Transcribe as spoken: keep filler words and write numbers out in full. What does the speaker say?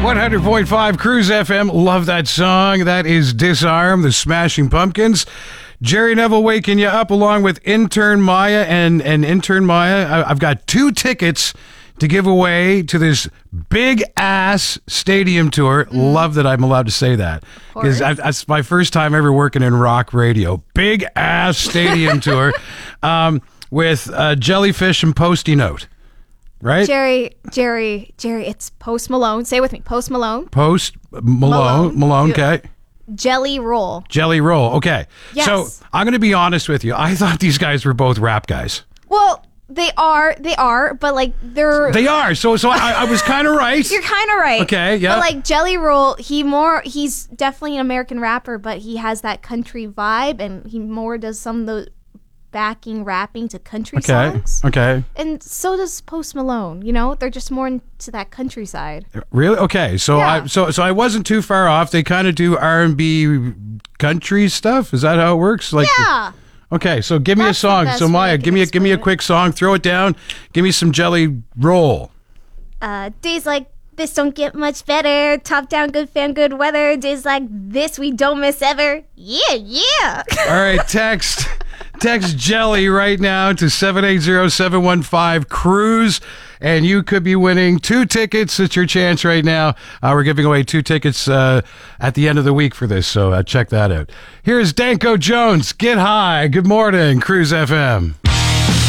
one hundred point five Cruise F M. Love that song. That is Disarm, the Smashing Pumpkins. Jerry Neville waking you up along with intern Maya. And, and intern Maya, I, I've got two tickets to give away to this big-ass stadium tour. Mm. Love that I'm allowed to say that. Because that's my first time ever working in rock radio. Big-ass stadium tour um, with uh, Jellyfish and Posty Note. Right? Jerry, Jerry, Jerry, it's Post Malone. Say it with me. Post Malone. Post Malone. Malone, Malone okay. Jelly Roll. Jelly Roll, okay. Yes. So I'm going to be honest with you. I thought these guys were both rap guys. Well, they are, they are, but like they're... They are, so so I, I was kind of right. You're kind of right. Okay, yeah. But like Jelly Roll, he more, he's definitely an American rapper, but he has that country vibe, and he more does some of the backing rapping to country okay. songs. Okay. And so does Post Malone, you know? They're just more into that countryside. Really? Okay. So yeah. I so so I wasn't too far off. They kind of do R and B country stuff. Is that how it works? Like yeah. Okay, so give me That's a song. So Maya, give me a give me a it. quick song. Throw it down. Give me some Jelly Roll. Uh, days like this don't get much better. Top down, good fan, good weather. Days like this we don't miss ever. Yeah, yeah. All right, text text Jelly right now to seven eight zero, seven one five Cruise, and you could be winning two tickets. It's your chance right now. Uh, we're giving away two tickets uh, at the end of the week for this, so uh, check that out. Here's Danko Jones. Get high. Good morning, Cruise F M.